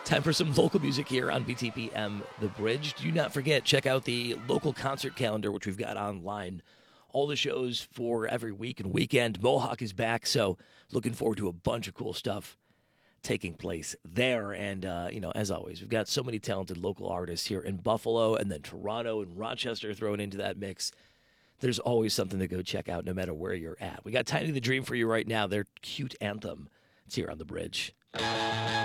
Time for some local music here on BTPM The Bridge. Do not forget, check out the local concert calendar, which we've got online. All the shows for every week and weekend. Mohawk is back, so looking forward to a bunch of cool stuff taking place there. And, as always, we've got so many talented local artists here in Buffalo and then Toronto and Rochester thrown into that mix. There's always something to go check out no matter where you're at. We got Tiny the Dream for you right now. Their cute anthem. It's here on The Bridge.